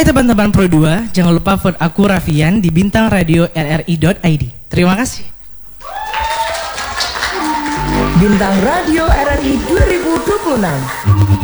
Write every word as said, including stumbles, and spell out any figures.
Hai teman-teman Pro dua, jangan lupa vote aku Raffian di bintang radio r r i dot i d. Terima kasih. Bintang Radio R R I dua ribu dua puluh enam.